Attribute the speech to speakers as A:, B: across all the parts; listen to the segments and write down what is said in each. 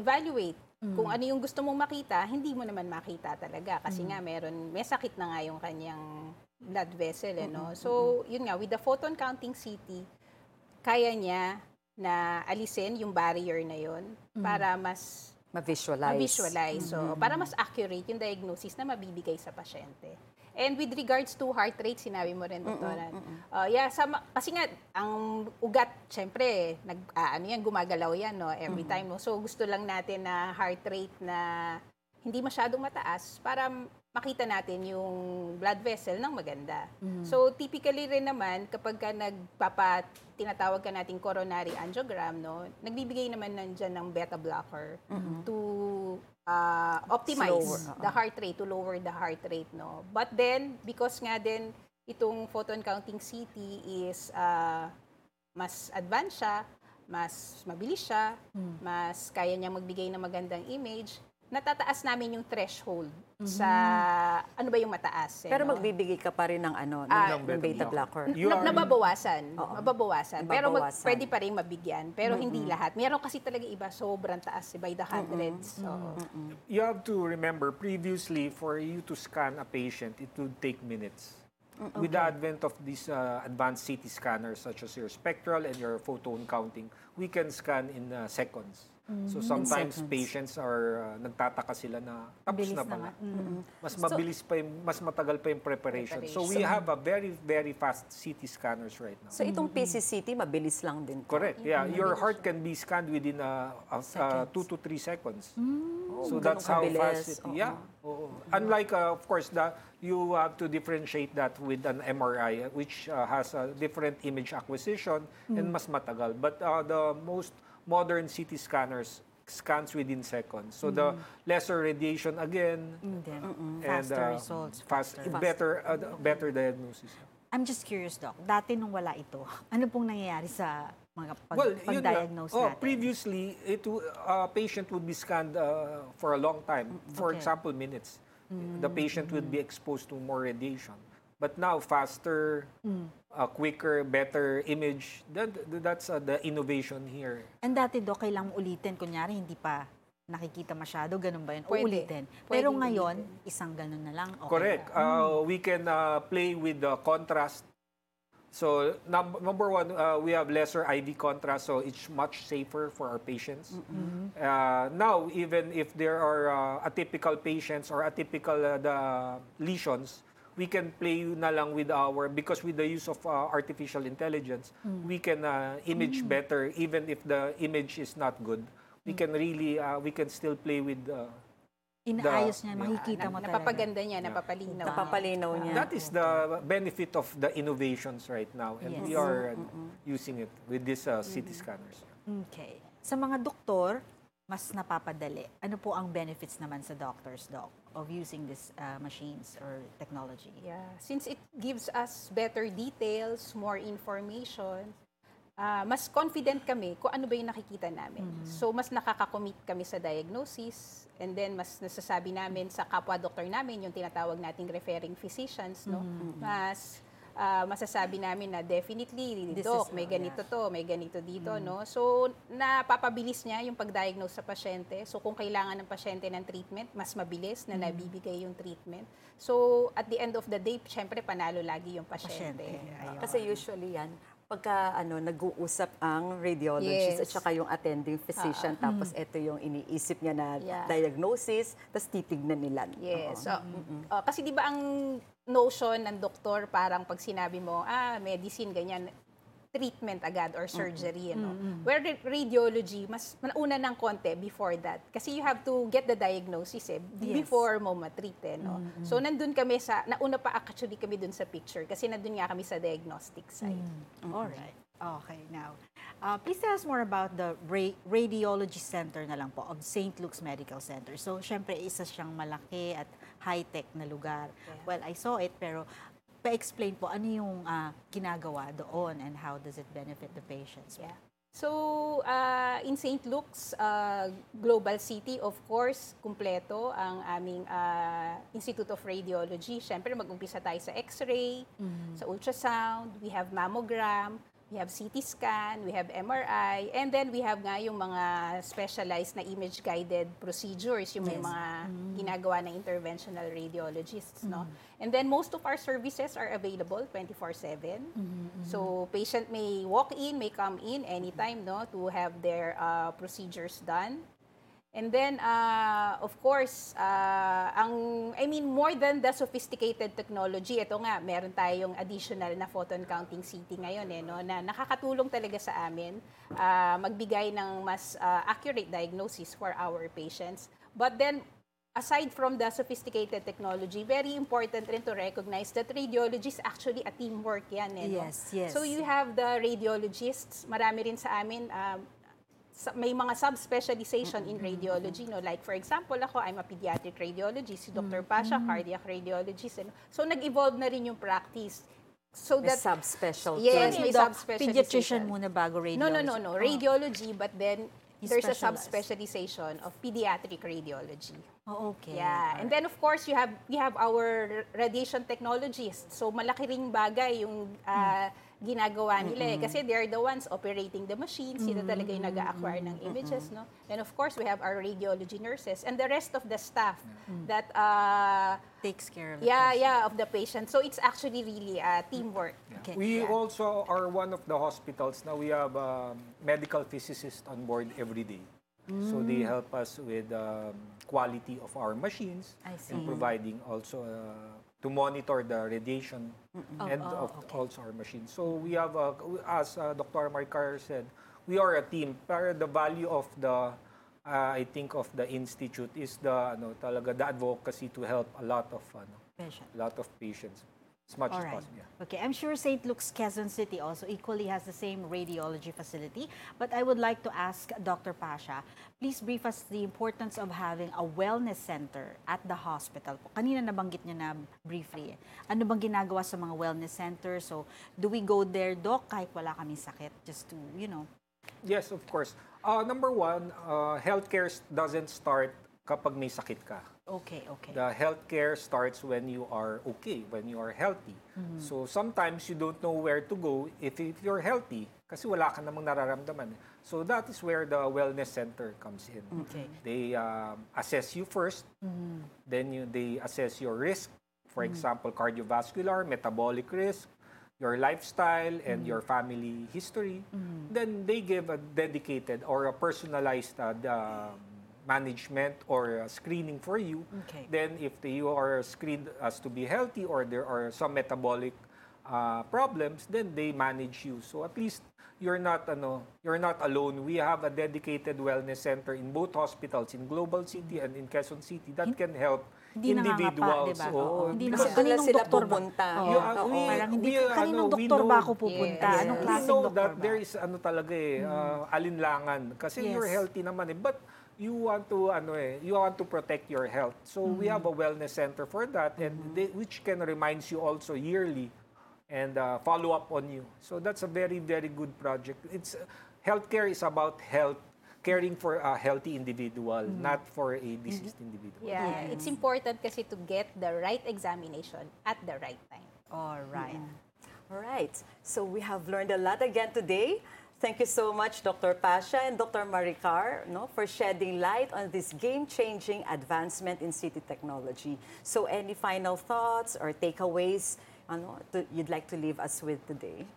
A: evaluate. Kung ano yung gusto mong makita, hindi mo naman makita talaga. Kasi nga, may sakit na nga yung kanyang blood vessel. No? So, yun nga, with the photon counting CT, kaya niya na alisin yung barrier na yun para mas ma-visualize. So, para mas accurate yung diagnosis na mabibigay sa pasyente. And with regards to heart rate, sinabi mo rin, Doktora. Kasi nga, ang ugat, syempre, gumagalaw yan, no, every time. No? So, gusto lang natin na heart rate na hindi masyadong mataas para makita natin yung blood vessel ng maganda. So, typically rin naman, kapag ka tinatawag ka nating coronary angiogram, no, nagbibigay naman nandyan ng beta blocker to optimize the heart rate, to lower the heart rate. No? But then, because nga din, itong photon counting CT is mas advanced siya, mas mabilis siya, mas kaya niya magbigay ng magandang image, natataas namin yung threshold sa ano ba yung mataas.
B: Pero magbibigay ka pa rin ng ng beta blocker.
A: Nababawasan. Pero pwede pa rin mabigyan. Pero hindi lahat. Meron kasi talaga iba, sobrang taas, by the hundreds.
C: You have to remember, previously, for you to scan a patient, it would take minutes. With the advent of these advanced CT scanners, such as your spectral and your photon counting, we can scan in seconds. So sometimes patients are nagtataka sila na tapos na pala. Mas mabilis pa mas matagal pa yung preparation. So we have a very very fast CT scanners right now.
B: So itong PCCT mabilis lang din.
C: Correct. Yeah, your heart can be scanned within 2 to 3 seconds. So that's how fast it. Yeah. Unlike of course you have to differentiate that with an MRI which has a different image acquisition and mas matagal. But the most modern CT scanners scans within seconds. So the lesser radiation again and
D: faster results,
C: better diagnosis.
D: I'm just curious, Doc. Dati nung wala ito, ano pong nangyayari sa mga pag-diagnose natin?
C: Previously, patient would be scanned for a long time. For example, minutes. The patient would be exposed to more radiation. But now, faster, quicker, better image, that's the innovation here.
D: And dati, Doc, kailangang ulitin. Kunyari, hindi pa nakikita masyado. Ganun ba yun?
A: Pwede.
D: Ulitin. Pero ngayon, isang ganun na lang. Okay.
C: Correct. We can play with the contrast. So, number one, we have lesser IV contrast, so it's much safer for our patients. Now, even if there are atypical patients or atypical lesions, we can play na lang with because with the use of artificial intelligence, we can image better even if the image is not good. We can really, we can still play with
D: inaayos niya, makikita mo talaga.
A: Napapaganda niya, napapalinaw niya.
C: That is the benefit of the innovations right now. And we are using it with these CT scanners.
D: Okay. Sa mga doktor, mas napapadali. Ano po ang benefits naman sa doctors, Doc, of using these machines or technology?
A: Yeah. Since it gives us better details, more information, mas confident kami kung ano ba yung nakikita namin. So, mas nakaka-commit kami sa diagnosis and then mas nasasabi namin sa kapwa-doktor namin, yung tinatawag nating referring physicians, no? Mas masasabi namin na definitely, Doc, may ganito to, may ganito dito, no? So, napapabilis niya yung pag-diagnose sa pasyente. So, kung kailangan ng pasyente ng treatment, mas mabilis na nabibigay yung treatment. So, at the end of the day, syempre, panalo lagi yung pasyente.
B: Kasi usually yan, pagka nag-uusap ang radiologist at saka yung attending physician, tapos ito yung iniisip niya na diagnosis, tapos titignan nila.
A: Yes. So, kasi di ba ang notion ng doktor, parang pag sinabi mo, medicine, ganyan, treatment agad or surgery, Where radiology, mas nauna ng konti before that. Kasi you have to get the diagnosis before mo matreat, no? So, nandun kami nauna pa actually kami dun sa picture kasi nandun nga kami sa diagnostic side.
D: Alright. Okay, now, please tell us more about the radiology center na lang po of St. Luke's Medical Center. So, syempre, isa siyang malaki at high-tech na lugar. Yeah. Well, I saw it, pero pa-explain po ano yung ginagawa doon and how does it benefit the patients?
A: Yeah. So, in St. Luke's Global City, of course, kumpleto ang aming Institute of Radiology. Siyempre, mag-umpisa tayo sa X-ray, sa ultrasound, we have mammogram, We have CT scan, we have MRI, and then we have nga yung mga specialized na image-guided procedures, yung may mga ginagawa ng interventional radiologists, no? And then most of our services are available 24/7. So patient may walk in, may come in anytime, no, to have their procedures done. And then, of course, more than the sophisticated technology, ito nga, meron tayong additional na photon counting CT ngayon, no, na nakakatulong talaga sa amin magbigay ng mas accurate diagnosis for our patients. But then, aside from the sophisticated technology, very important rin to recognize that radiology is actually a teamwork yan. No?
D: Yes, yes.
A: So you have the radiologists, marami rin sa amin, may mga subspecialization in radiology, no? Like for example, ako, I'm a pediatric radiologist, si Dr. Pasha, cardiac radiologist. So nag-evolve na rin yung practice. So
B: May
A: that
B: subspecialty.
A: Yes, may
D: Doc,
A: subspecialization.
D: pediatrician muna bago radiology.
A: No. Radiology, but then there's a
D: specialized.
A: subspecialization of pediatric radiology.
D: Oh, okay.
A: Yeah, and then of course we have our radiation technologists. So malaki ring bagay yung ginagawa nila kasi they're the ones operating the machines, sila talaga yung nag-acquire ng images, no? And of course we have our radiology nurses and the rest of the staff that
D: Takes care of
A: of the patient. So it's actually really teamwork.
D: Okay.
C: We also are one of the hospitals now. We have medical physicists on board every day. So they help us with quality of our machines
D: I see.
C: and providing also to monitor the radiation and also our machines. So we have, as Dr. Maricar said, we are a team. Pero the value of the, I think of the institute is the the advocacy to help a lot of patients. As much as possible. Yeah.
D: Okay, I'm sure St. Luke's Quezon City also equally has the same radiology facility. But I would like to ask Dr. Pasha, please brief us the importance of having a wellness center at the hospital. Kanina nabanggit niyo na briefly. Ano bang ginagawa sa mga wellness center? So, do we go there, Doc, kahit wala kaming sakit? Just to,
C: Yes, of course. Number one, healthcare doesn't start kapag may sakit ka.
D: Okay.
C: The healthcare starts when you are okay, when you are healthy. So sometimes you don't know where to go if you're healthy kasi wala ka namang nararamdaman. So that is where the wellness center comes in.
D: Okay.
C: They assess you first, then they assess your risk. For example, cardiovascular, metabolic risk, your lifestyle, and your family history. Then they give a dedicated or a personalized management or screening for you.
D: Okay.
C: Then if you are screened as to be healthy or there are some metabolic problems, then they manage you. So at least you're not alone. We have a dedicated wellness center in both hospitals, in Global City and in Quezon City, that can help individuals.
D: Diba?
B: Hindi na
D: Kasi
B: kaninong
D: sila
B: doktor
D: pupunta.
B: Parang
D: kaninong doktor ba ako pupunta?
A: Yes.
D: Anong
C: We
D: klaseng
C: know
D: doktor
C: that
D: ba?
C: there is talaga alinlangan kasi
D: Yes.
C: you're healthy naman but you want to protect your health. So we have a wellness center for that and which can reminds you also yearly and follow up on you. So that's a very, very good project. Healthcare is about health, caring for a healthy individual, not for a diseased individual.
A: Yeah, it's important kasi to get the right examination at the right time.
D: All right.
B: All right. So we have learned a lot again today. Thank you so much, Dr. Pasha and Dr. Maricar, for shedding light on this game-changing advancement in CT technology. So any final thoughts or takeaways you'd like to leave us with today?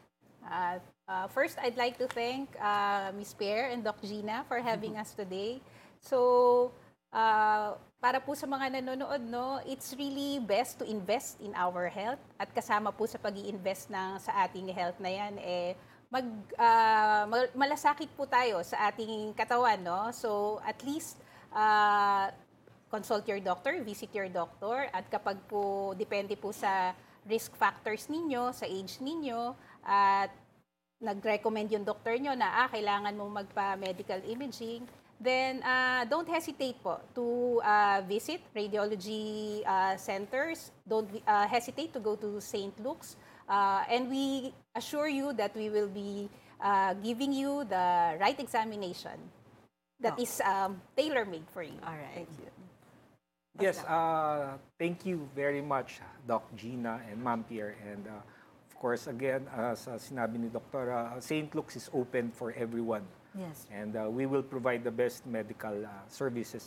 A: First, I'd like to thank Ms. Pierre and Doc Gina for having us today. So, para po sa mga nanonood, it's really best to invest in our health at kasama po sa pag-i-invest sa ating health na yan, malasakit po tayo sa ating katawan, So, at least, consult your doctor, visit your doctor, at kapag po, depende po sa risk factors ninyo, sa age ninyo, at nag-recommend yung doctor nyo na, kailangan mong magpa-medical imaging, then don't hesitate po to visit radiology centers. Don't hesitate to go to St. Luke's. And we assure you that we will be giving you the right examination that is tailor-made for you.
D: All right.
B: Thank you.
C: Yes, thank you very much, Doc Gina and Ma'am Pierre. And of course, again, as sinabi ni Dr. St. Luke's is open for everyone.
D: Yes.
C: And we will provide the best medical services